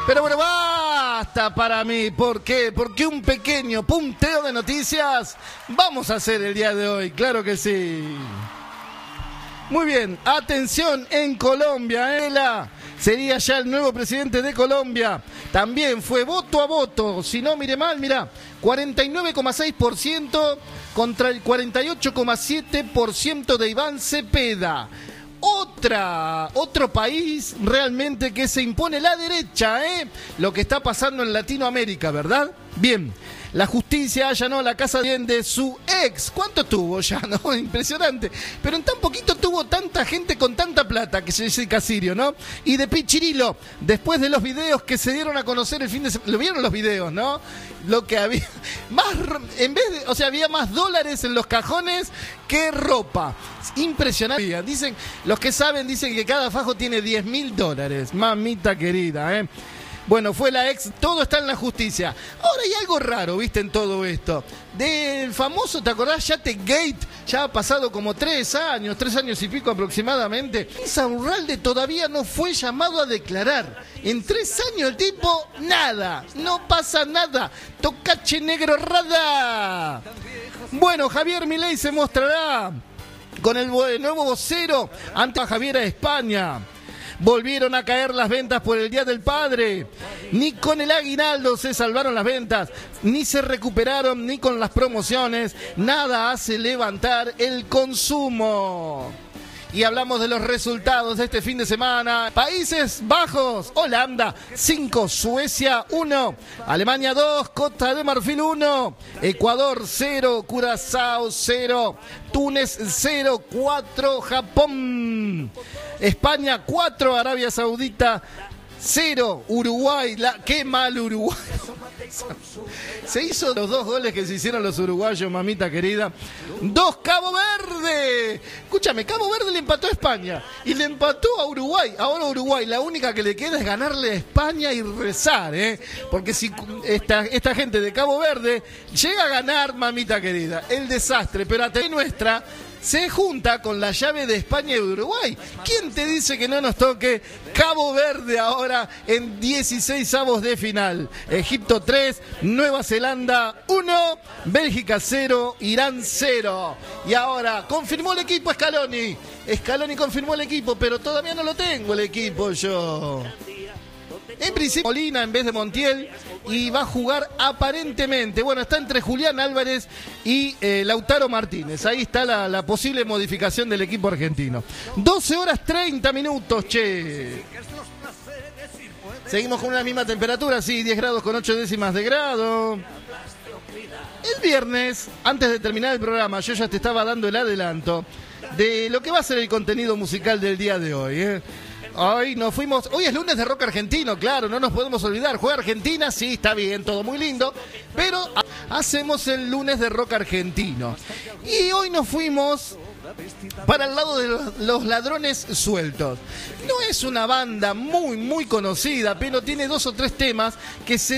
Pero bueno, basta para mí. ¿Por qué? Porque un pequeño punteo de noticias vamos a hacer el día de hoy. Claro que sí. Muy bien, atención en Colombia, Ela sería ya el nuevo presidente de Colombia. También fue voto a voto, si no mire mal, mira, 49,6% contra el 48,7% de Iván Cepeda. Otro país realmente que se impone la derecha, lo que está pasando en Latinoamérica, ¿verdad? Bien, la justicia allanó la casa de su ex. ¿Cuánto tuvo ya, no? Impresionante. Pero en tan poquito tuvo tanta gente con tanta plata, que se dice Casirio, ¿no? Y de Pichirilo, después de los videos que se dieron a conocer el fin de semana. ¿Lo vieron los videos, no? Lo que había, más, en vez de, o sea, había más dólares en los cajones que ropa. Impresionante. Dicen, los que saben dicen que cada fajo tiene $10.000. Mamita querida, Bueno, fue la ex, todo está en la justicia. Ahora hay algo raro, viste, en todo esto. Del famoso, ¿te acordás? Yategate, ya ha pasado como 3 años y pico aproximadamente. Insaurralde todavía no fue llamado a declarar. En 3 años el tipo, nada, no pasa nada. Tocache negro rada. Bueno, Javier Milei se mostrará con el nuevo vocero ante Javier a España. Volvieron a caer las ventas por el Día del Padre. Ni con el aguinaldo se salvaron las ventas, ni se recuperaron, ni con las promociones. Nada hace levantar el consumo. Y hablamos de los resultados de este fin de semana. Países Bajos, Holanda 5, Suecia 1, Alemania 2, Costa de Marfil 1, Ecuador 0, Curazao 0, Túnez 0, 4, Japón, España 4, Arabia Saudita 0, Uruguay, qué mal Uruguay. Se hizo los 2 goles que se hicieron los uruguayos, mamita querida. 2 Cabo Verde. Escúchame, Cabo Verde le empató a España y le empató a Uruguay. Ahora Uruguay, la única que le queda es ganarle a España y rezar, porque si esta gente de Cabo Verde llega a ganar, mamita querida, el desastre, pero hasta nuestra se junta con la llave de España y Uruguay. ¿Quién te dice que no nos toque Cabo Verde ahora en 16avos de final? Egipto 3, Nueva Zelanda 1, Bélgica 0, Irán 0. Y ahora confirmó el equipo Scaloni. Scaloni confirmó el equipo, pero todavía no lo tengo el equipo yo. En principio Molina en vez de Montiel, y va a jugar aparentemente, bueno, está entre Julián Álvarez y Lautaro Martínez. Ahí está la posible modificación del equipo argentino. 12 horas 30 minutos, che. Seguimos con una misma temperatura, sí, 10 grados con 8 décimas de grado. El viernes, antes de terminar el programa, yo ya te estaba dando el adelanto de lo que va a ser el contenido musical del día de hoy, Hoy nos fuimos, hoy es lunes de rock argentino, claro, no nos podemos olvidar. Juega Argentina, sí, está bien, todo muy lindo, pero hacemos el lunes de rock argentino. Y hoy nos fuimos para el lado de los Ladrones Sueltos. No es una banda muy conocida, pero tiene 2 o 3 temas que se